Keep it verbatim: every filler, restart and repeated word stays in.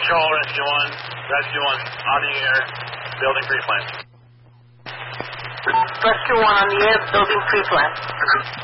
Control, Rescue one. Rescue one on the air, building pre-plan. Rescue one on the air, building pre-plan.